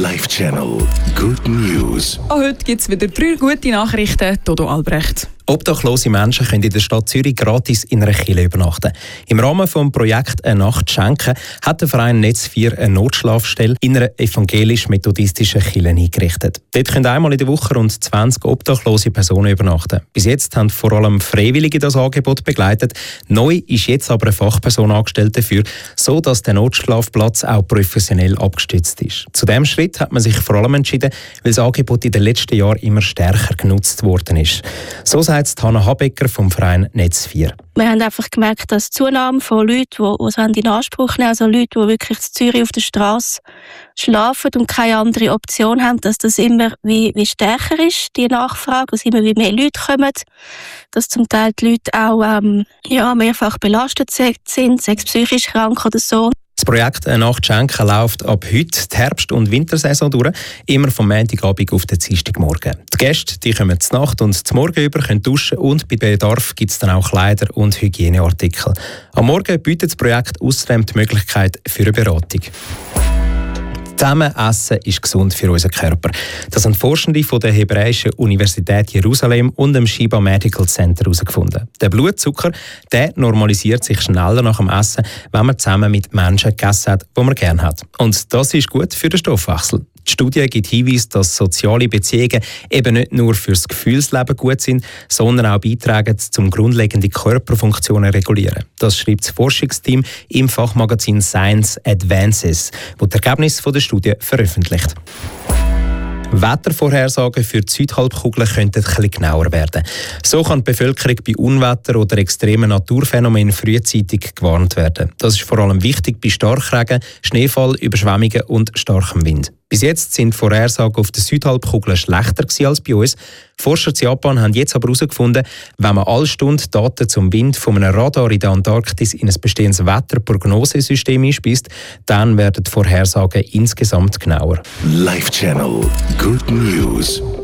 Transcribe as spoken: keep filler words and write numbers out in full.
Live Channel Good News. Auch heute gibt es wieder drei gute Nachrichten. Dodo Albrecht. Obdachlose Menschen können in der Stadt Zürich gratis in einer Kirche übernachten. Im Rahmen des Projekts «Eine Nacht schenken» hat der Verein Netz vier eine Notschlafstelle in einer evangelisch-methodistischen Kirche eingerichtet. Dort können einmal in der Woche rund zwanzig obdachlose Personen übernachten. Bis jetzt haben vor allem Freiwillige das Angebot begleitet. Neu ist jetzt aber eine Fachperson angestellt dafür, so dass der Notschlafplatz auch professionell abgestützt ist. Zu diesem Schritt hat man sich vor allem entschieden, weil das Angebot in den letzten Jahren immer stärker genutzt worden ist. So sagt Hanna Habecker vom Verein Netz vier. Wir haben einfach gemerkt, dass die Zunahme von Leuten, die es in Anspruch nehmen, also Leute, die wirklich in Zürich auf der Straße schlafen und keine andere Option haben, dass das immer wie, wie stärker ist, die Nachfrage, dass immer wie mehr Leute kommen, dass zum Teil die Leute auch ähm, ja, mehrfach belastet sind, sei es psychisch krank oder so. Das Projekt «Eine Nacht schenken» läuft ab heute die Herbst- und Wintersaison durch, immer vom Montagabend auf den Dienstagmorgen. Die Gäste die kommen zur Nacht und zum Morgen über, können duschen und bei Bedarf gibt es dann auch Kleider und Hygieneartikel. Am Morgen bietet das Projekt außerdem die Möglichkeit für eine Beratung. Zusammen essen ist gesund für unseren Körper. Das haben Forschende von der Hebräischen Universität Jerusalem und dem Sheba Medical Center herausgefunden. Der Blutzucker der normalisiert sich schneller nach dem Essen, wenn man zusammen mit Menschen gegessen hat, die man gerne hat. Und das ist gut für den Stoffwechsel. Die Studie gibt Hinweise, dass soziale Beziehungen eben nicht nur fürs Gefühlsleben gut sind, sondern auch beitragen, zum grundlegende Körperfunktionen regulieren. Das schreibt das Forschungsteam im Fachmagazin Science Advances, das die Ergebnisse der Studie veröffentlicht. Wettervorhersagen für die Südhalbkugel könnten etwas genauer werden. So kann die Bevölkerung bei Unwetter oder extremen Naturphänomenen frühzeitig gewarnt werden. Das ist vor allem wichtig bei Starkregen, Schneefall, Überschwemmungen und starkem Wind. Bis jetzt sind die Vorhersagen auf der Südhalbkugel schlechter als bei uns. Forscher in Japan haben jetzt aber herausgefunden, wenn man alle Stunden Daten zum Wind von einem Radar in der Antarktis in ein bestehendes Wetterprognosesystem einspeist, dann werden die Vorhersagen insgesamt genauer. Live Channel Good News.